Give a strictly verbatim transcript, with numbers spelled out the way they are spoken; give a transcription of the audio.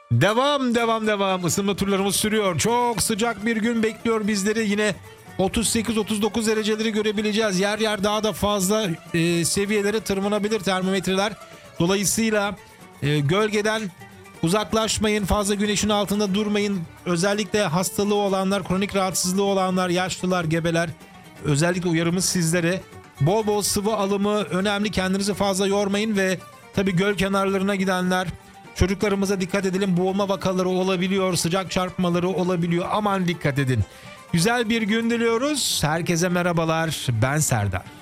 Devam devam devam ısınma turlarımız sürüyor. Çok sıcak bir gün bekliyor bizleri. Yine otuz sekiz otuz dokuz dereceleri görebileceğiz. Yer yer daha da fazla e, seviyelere tırmanabilir termometreler. Dolayısıyla e, gölgeden uzaklaşmayın. Fazla güneşin altında durmayın. Özellikle hastalığı olanlar, kronik rahatsızlığı olanlar, yaşlılar, gebeler. Özellikle uyarımız sizlere. Bol bol sıvı alımı önemli. Kendinizi fazla yormayın ve tabii göl kenarlarına gidenler, çocuklarımıza dikkat edelim. Boğulma vakaları olabiliyor, sıcak çarpmaları olabiliyor. Aman dikkat edin. Güzel bir gün diliyoruz. Herkese merhabalar. Ben Serdar.